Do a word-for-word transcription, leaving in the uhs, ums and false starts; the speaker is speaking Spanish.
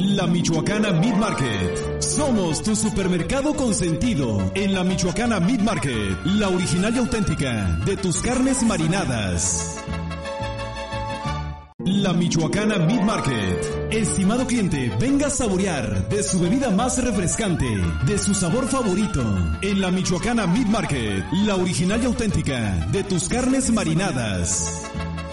La Michoacana Meat Market. Somos tu supermercado consentido. En La Michoacana Meat Market, la original y auténtica de tus carnes marinadas. La Michoacana Meat Market. Estimado cliente, venga a saborear de su bebida más refrescante, de su sabor favorito. En La Michoacana Meat Market, la original y auténtica de tus carnes marinadas.